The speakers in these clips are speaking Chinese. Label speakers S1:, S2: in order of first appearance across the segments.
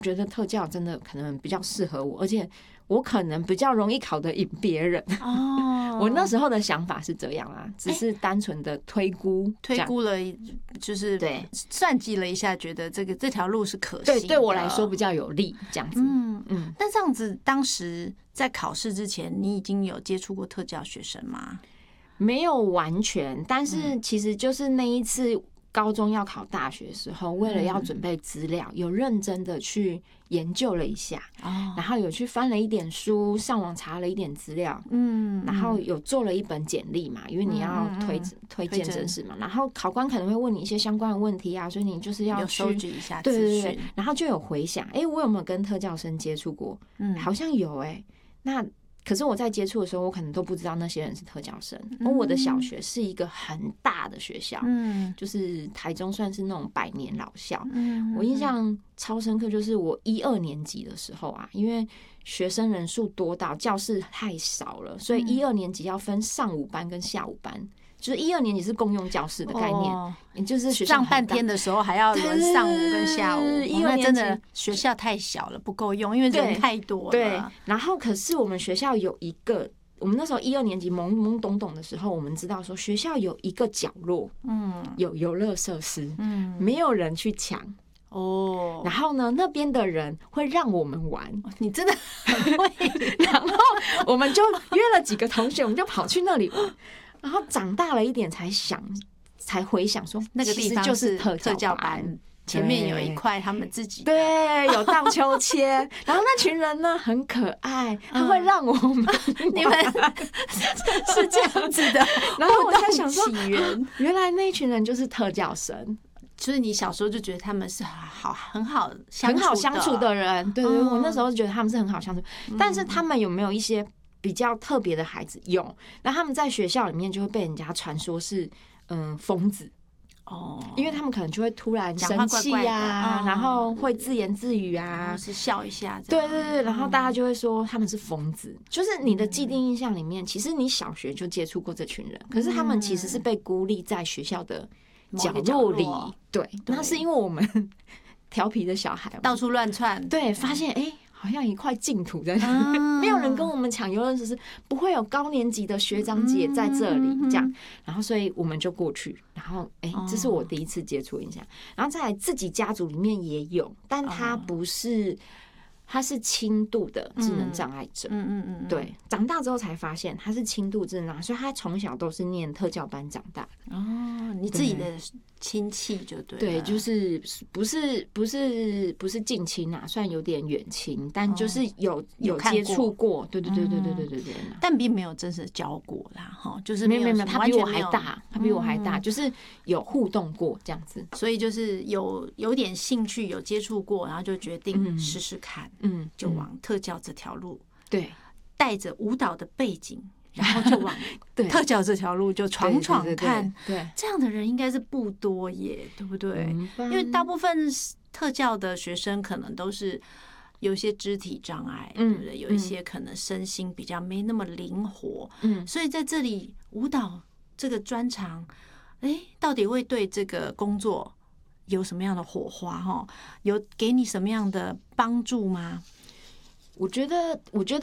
S1: 觉得特教真的可能比较适合我，而且我可能比较容易考得赢别人。我那时候的想法是这样啊，只是单纯的推估
S2: 了，就是
S1: 对
S2: 算计了一下，觉得这条路是可行的，
S1: 对我来说比较有利这样子。
S2: 但这样子，当时在考试之前，你已经有接触过特教学生吗？
S1: 没有完全，但是其实就是那一次高中要考大学的时候，为了要准备资料，有认真的去研究了一下，然后有去翻了一点书，上网查了一点资料，然后有做了一本简历嘛，因为你要推荐正式嘛，然后考官可能会问你一些相关的问题啊，所以你就是要去
S2: 收集一下资讯，
S1: 对，然后就有回想，我有没有跟特教生接触过？好像有那。可是我在接触的时候，我可能都不知道那些人是特教生。而我的小学是一个很大的学校，就是台中算是那种100年老校。我印象超深刻，就是我1、2年级的时候啊，因为学生人数多到教室太少了，所以1、2年级要分上午班跟下午班。就是1、2年级是共用教室的概念，也就是学校
S2: 上半天的时候还要轮上午跟下午。
S1: 那
S2: 真的学校太小了，不够用，因为人太多了。
S1: 对，然后可是我们学校有一个，我们那时候1、2年级懵懵懂懂的时候，我们知道说学校有一个角落，有游乐设施，没有人去抢。然后呢，那边的人会让我们玩，
S2: 你真的很会。
S1: 然后我们就约了几个同学，我们就跑去那里玩。然后长大了一点才回想说，
S2: 那个地方
S1: 就是特教
S2: 班，前面有一块他们自己
S1: 对有荡秋千，然后那群人呢很可爱，他会让我们
S2: 你们是这样子的。
S1: 然后我才想说，原来那一群人就是特教生。
S2: 就是你小时候就觉得他们是很好相
S1: 处的人，对，我那时候觉得他们是很好相处，但是他们有没有一些比较特别的孩子？有，那他们在学校里面就会被人家传说是疯子因为他们可能就会突然生气啊，然后会自言自语啊，
S2: 是笑一下，
S1: 对，然后大家就会说他们是疯子。就是你的既定印象里面，其实你小学就接触过这群人，可是他们其实是被孤立在学校的角落里。对，那是因为我们调皮的小孩
S2: 到处乱窜，
S1: 对，发现好像一块净土在那里，没有人跟我们抢游乐设施，不会有高年级的学长姐在这里这样，然后所以我们就过去，然后这是我第一次接触印象，然后再来自己家族里面也有，但他不是。他是轻度的智能障碍者，对，长大之后才发现他是轻度智能障碍，所以他从小都是念特教班长大。
S2: 你自己的亲戚就对了，
S1: 对，就是不是近亲啊，算有点远亲，但就是有接触过，对，
S2: 但并没有真实教过啦，就是
S1: 没有，他比我还大，就是有互动过这样子，
S2: 所以就是有点兴趣，有接触过，然后就决定试试看。就往特教这条路，
S1: 对，
S2: 带着舞蹈的背景，然后就往特教这条路就闯闯看。
S1: 对，
S2: 这样的人应该是不多耶，对不对？因为大部分特教的学生可能都是有一些肢体障碍，对不对？有一些可能身心比较没那么灵活，所以在这里舞蹈这个专长，到底会对这个工作有什么样的火花？有给你什么样的帮助吗？
S1: 我觉得，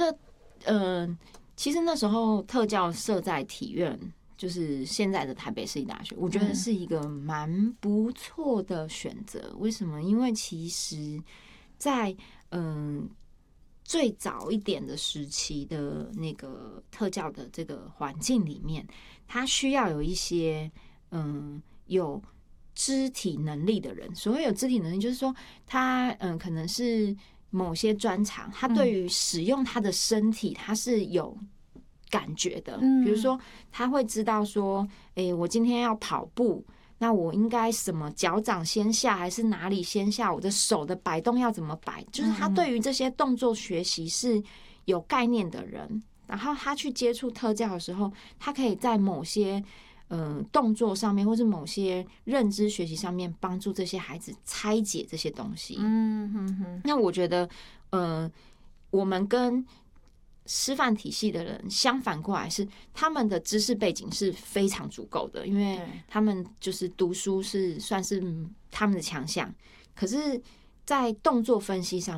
S1: 其实那时候特教设在体院，就是现在的台北市立大学，我觉得是一个蛮不错的选择。为什么？因为其实在最早一点的时期的那个特教的这个环境里面，它需要有一些有肢体能力的人。所谓有肢体能力，就是说他可能是某些专长，他对于使用他的身体他是有感觉的。比如说他会知道说我今天要跑步，那我应该什么脚掌先下还是哪里先下，我的手的摆动要怎么摆，就是他对于这些动作学习是有概念的人。然后他去接触特教的时候，他可以在某些动作上面，或是某些认知学习上面，帮助这些孩子拆解这些东西。那我觉得，我们跟师范体系的人相反过来，是他们的知识背景是非常足够的，因为他们就是读书是算是他们的强项。可是在动作分析上